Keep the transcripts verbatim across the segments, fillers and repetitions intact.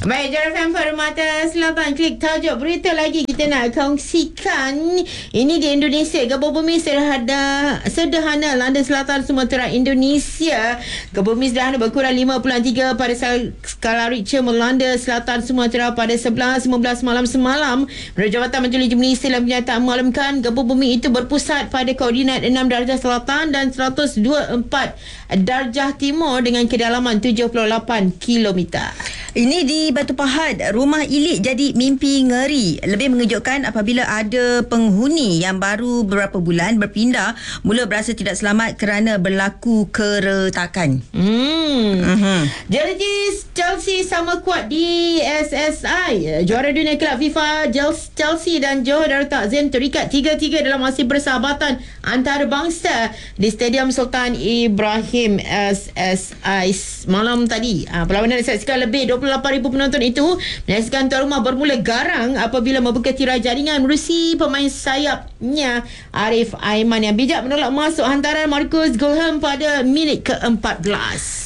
Baik, J R F M Permata Selatan. Klik tajuk berita lagi kita nak kongsikan. Ini di Indonesia. Gempa bumi sederhana, sederhana landa selatan Sumatera Indonesia. Gempa bumi sederhana berkurang lima perpuluhan tiga pada skala Richter melanda selatan Sumatera pada sebelas lima belas malam semalam. Menurut Jabatan Meteorologi Malaysia dalam kenyataan memaklumkan gempa bumi itu berpusat pada koordinat enam darjah selatan dan seratus dua puluh empat darjah timur dengan kedalaman tujuh puluh lapan kilometer. Ini di Batu Pahat, rumah Ilik jadi mimpi ngeri. Lebih mengejutkan apabila ada penghuni yang baru beberapa bulan berpindah mula berasa tidak selamat kerana berlaku keretakan. Hmm. Uh-huh. Jadi Chelsea sama kuat di S S I. Juara dunia kelab FIFA Chelsea dan Johor Darul Takzim terikat tiga tiga dalam aksi persahabatan antarabangsa di Stadium Sultan Ibrahim S S I malam tadi. Ha, perlawanan disaksikan lebih dua puluh lapan ribu penonton itu menyaksikan tuan rumah bermula garang apabila membuka tirai jaringan menerusi pemain sayapnya Arif Aiman yang bijak menolak masuk hantaran Marcus Graham pada minit ke empat belas.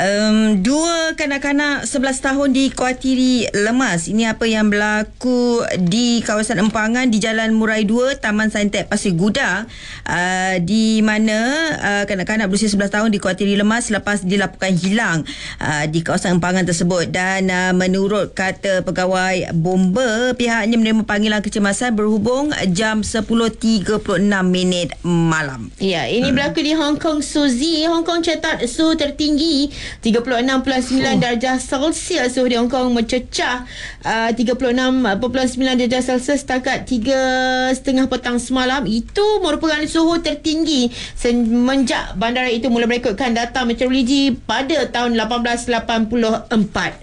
Um, dua kanak-kanak sebelas tahun dikhawatiri lemas. Ini apa yang berlaku di kawasan Empangan di Jalan Murai dua, Taman Saintek Pasir Gudang, uh, di mana uh, kanak-kanak berusia sebelas tahun dikhawatiri lemas selepas dilaporkan hilang uh, di kawasan Empangan tersebut. Dan uh, menurut kata pegawai bomba, pihaknya menerima panggilan kecemasan berhubung jam sepuluh tiga puluh enam minit malam. Ya, ini hmm. berlaku di Hong Kong Suzy. Hong Kong catat suhu tertinggi tiga puluh enam perpuluhan sembilan oh. darjah Celsius. Suhu di Hong Kong mencecah uh, tiga puluh enam perpuluhan sembilan darjah Celsius setakat tiga setengah petang semalam. Itu merupakan suhu tertinggi semenjak bandara itu mula merekodkan data meteorologi pada tahun lapan belas lapan puluh empat.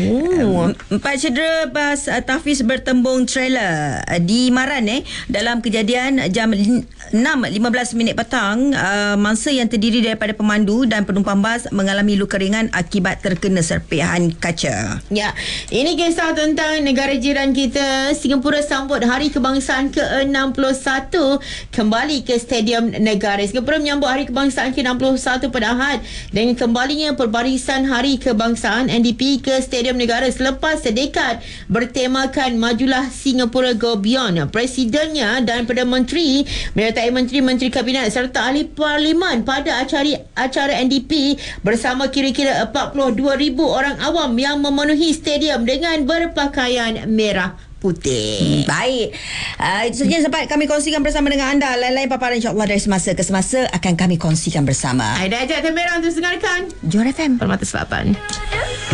Oh. Empat cedera bas uh, Tafiz bertembung trailer uh, di Maran eh dalam kejadian jam enam lima belas minit petang. Uh, mangsa yang terdiri daripada pemandu dan penumpang bas mengalami luka ringan akibat terkena serpihan kaca. Ya, ini kisah tentang negara jiran kita. Singapura sambut Hari Kebangsaan ke enam puluh satu kembali ke Stadium Negara. Singapura menyambut Hari Kebangsaan ke enam puluh satu pada Ahad dengan kembalinya perbarisan Hari Kebangsaan N D P ke Stadium Negara selepas sedekad bertemakan Majulah Singapura Go Beyond. Presidennya dan Perdana Menteri menyertai menteri-menteri kabinet serta ahli parlimen pada acara acara N D P bersama kira-kira empat puluh dua ribu orang awam yang memenuhi stadium dengan berpakaian merah putih. Hmm, baik. Uh, itu saja sempat kami kongsikan bersama dengan anda. Lain-lain paparan insya-Allah dari semasa ke semasa akan kami kongsikan bersama. Aida ajak Temera untuk dengarkan J R F M Permata Selatan.